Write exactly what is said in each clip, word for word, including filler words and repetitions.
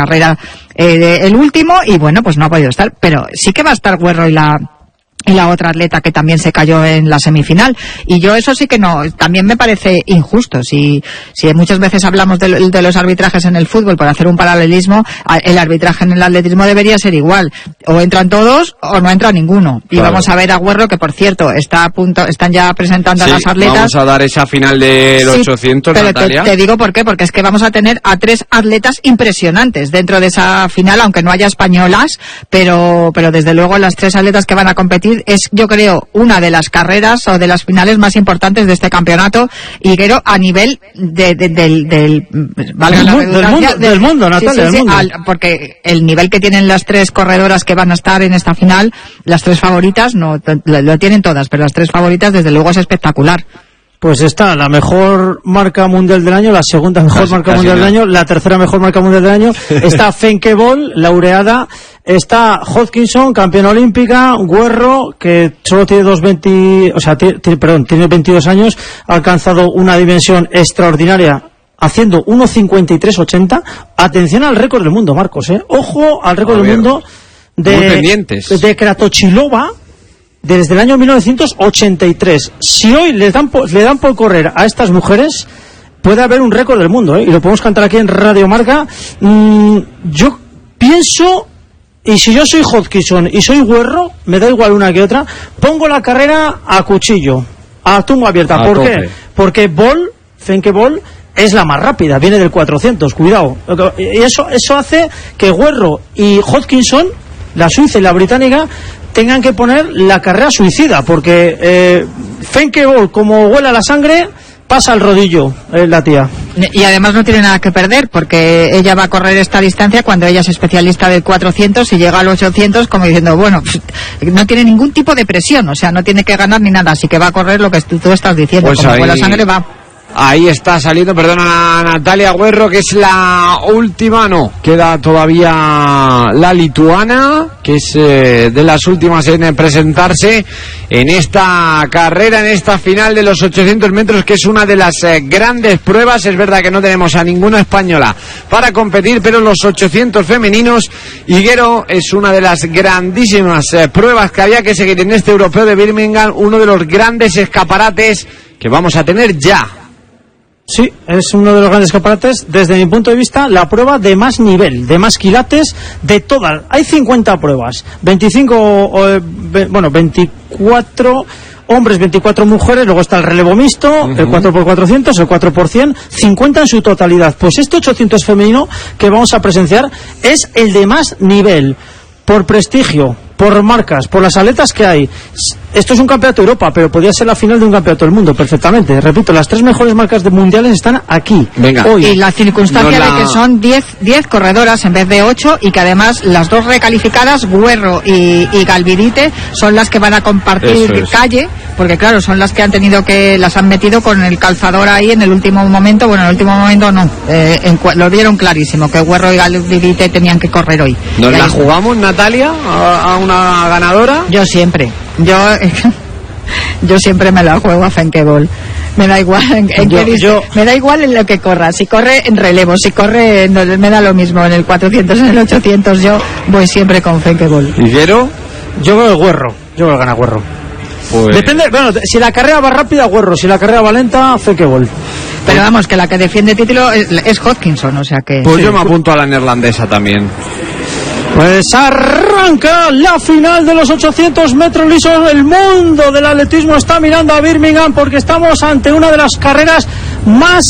carrera eh, de, el último, y bueno, pues no ha podido estar, pero sí que va a estar Guerro y la y la otra atleta que también se cayó en la semifinal, y yo eso sí que no, también me parece injusto. Si, si muchas veces hablamos de, de los arbitrajes en el fútbol por hacer un paralelismo, el arbitraje en el atletismo debería ser igual, o entran todos o no entra ninguno. Y claro, vamos a ver a Guerro, que por cierto está a punto, están ya presentando sí, a las atletas. Vamos a dar esa final del sí, ochocientos, pero Natalia. Te, te digo por qué, porque es que vamos a tener a tres atletas impresionantes dentro de esa final, aunque no haya españolas, pero, pero desde luego las tres atletas que van a competir es, yo creo, una de las carreras o de las finales más importantes de este campeonato, y creo a nivel de, de, del, del, valga la redundancia, del mundo, de, del mundo, Natalia, sí, sí, del sí, mundo. Al, porque el nivel que tienen las tres corredoras que van a estar en esta final, las tres favoritas, no lo, lo tienen todas, pero las tres favoritas desde luego es espectacular. Pues está la mejor marca mundial del año, la segunda mejor casi, marca casi mundial no. del año, la tercera mejor marca mundial del año. Está Femke Bol, laureada. Está Hodgkinson, campeona olímpica. Guerro, que solo tiene dos veinte, o sea, tiene, perdón, tiene veintidós años, ha alcanzado una dimensión extraordinaria haciendo uno cincuenta y tres ochenta. Atención al récord del mundo, Marcos, eh. Ojo al récord del mundo de, de Kratochvilova, desde el año mil novecientos ochenta y tres. Si hoy les dan por, le dan por correr a estas mujeres, puede haber un récord del mundo, ¿eh? Y lo podemos cantar aquí en Radio Marca. Mm, yo pienso, y si yo soy Hodgkinson y soy Guerro, me da igual una que otra, pongo la carrera a cuchillo, a tumba abierta. A ¿Por tope. qué? Porque Bol, Femke Bol, es la más rápida, viene del cuatrocientos, cuidado. Y eso, eso hace que Guerro y Hodgkinson, la suiza y la británica, tengan que poner la carrera suicida, porque eh, Femke Bol, como huela la sangre, pasa al rodillo, eh, la tía. Y además no tiene nada que perder, porque ella va a correr esta distancia cuando ella es especialista del cuatrocientos y llega al ochocientos como diciendo, bueno, no tiene ningún tipo de presión, o sea, no tiene que ganar ni nada, así que va a correr lo que tú, tú estás diciendo, pues como ahí... huela la sangre va. Ahí está saliendo, perdona, Natalia Guerro, que es la última, no, queda todavía la lituana, que es eh, de las últimas en presentarse en esta carrera, en esta final de los ochocientos metros, que es una de las eh, grandes pruebas. Es verdad que no tenemos a ninguna española para competir, pero los ochocientos femeninos, Higuero, es una de las grandísimas eh, pruebas que había que seguir en este europeo de Birmingham, uno de los grandes escaparates que vamos a tener ya. Sí, es uno de los grandes escaparates, desde mi punto de vista, la prueba de más nivel, de más quilates, de todas. Hay cincuenta pruebas, veinticinco, eh, ve, bueno, veinticuatro hombres, veinticuatro mujeres, luego está el relevo mixto, uh-huh. el cuatro por cuatrocientos, el cuatro por cien, cincuenta en su totalidad. Pues este ochocientos femenino que vamos a presenciar es el de más nivel, por prestigio, por marcas, por las atletas que hay. Esto es un campeonato de Europa, pero podría ser la final de un campeonato del mundo perfectamente. Repito, las tres mejores marcas de mundiales están aquí. Venga. Hoy. Y la circunstancia no la... de que son diez corredoras en vez de ocho, y que además las dos recalificadas, Guerro y, y Galvidite, son las que van a compartir es. calle, porque claro, son las que han tenido que, las han metido con el calzador ahí en el último momento. Bueno, en el último momento no, eh, en, lo vieron clarísimo, que Guerro y Galvidite tenían que correr hoy. ¿Nos y la ahí... jugamos, Natalia, a, a una ganadora? Yo siempre. Yo yo siempre me la juego a Femke Bol. Me da igual en, en yo, qué yo, me da igual en lo que corra. Si corre en relevo, si corre no, me da lo mismo. En el cuatrocientos, en el ochocientos, yo voy siempre con Femke Bol. ¿Y Guerro? Yo veo el Guerro. Yo veo el gana Guerro. Pues... Depende, bueno, si la carrera va rápida, Guerro. Si la carrera va lenta, Femke Bol. Pero vamos, que la que defiende título es, es Hodgkinson, o sea que... Pues sí. Yo me apunto a la neerlandesa también. Pues arranca la final de los ochocientos metros lisos. El mundo del atletismo está mirando a Birmingham, porque estamos ante una de las carreras más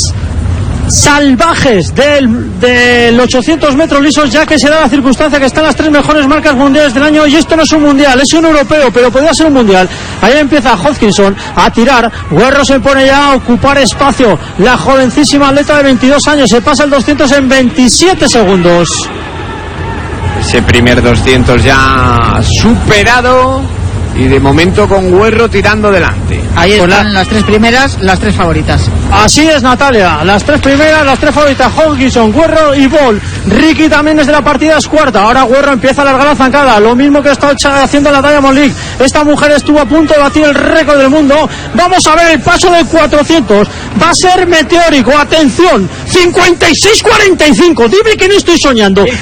salvajes del, del ochocientos metros lisos, ya que se da la circunstancia que están las tres mejores marcas mundiales del año, y esto no es un mundial, es un europeo, pero podría ser un mundial. Ahí empieza Hodgkinson a tirar, Guerro se pone ya a ocupar espacio, la jovencísima atleta de veintidós años, se pasa el doscientos en veintisiete segundos. Ese primer doscientos ya superado, y de momento con Guerro tirando delante. Ahí están la... las tres primeras, las tres favoritas. Así es, Natalia, las tres primeras, las tres favoritas, Hodgkinson, Guerro y Bol. Ricky también desde la partida es cuarta. Ahora Guerro empieza a alargar la zancada, lo mismo que está haciendo la Diamond League. Esta mujer estuvo a punto de batir el récord del mundo. Vamos a ver el paso del cuatrocientos, va a ser meteórico, atención, cincuenta y seis cuarenta y cinco, dime que no estoy soñando.